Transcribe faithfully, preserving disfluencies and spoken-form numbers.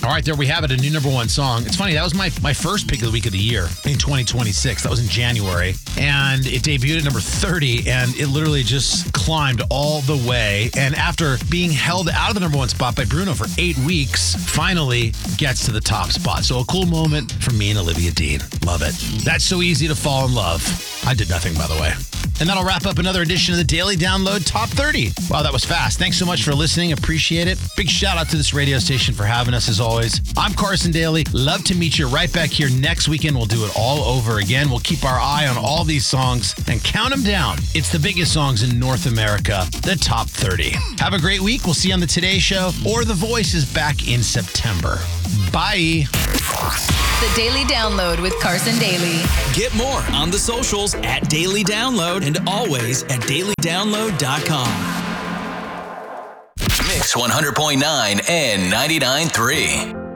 All right, there we have it, a new number one song. It's funny, that was my, my first pick of the week of the year in twenty twenty-six. That was in January. And it debuted at number thirty, and it literally just climbed all the way. And after being held out of the number one spot by Bruno for eight weeks, finally gets to the top spot. So a cool moment for me and Olivia Dean. Love it. That's So Easy to Fall in Love. I did nothing, by the way. And that'll wrap up another edition of the Daily Download Top thirty. Wow, that was fast. Thanks so much for listening. Appreciate it. Big shout out to this radio station for having us as always. I'm Carson Daly. Love to meet you right back here next weekend. We'll do it all over again. We'll keep our eye on all these songs and count them down. It's the biggest songs in North America, the Top thirty. Have a great week. We'll see you on the Today Show, or The Voice is back in September. Bye. The Daily Download with Carson Daly. Get more on the socials at Daily Download and always at daily download dot com. Mix one hundred point nine and ninety-nine point three.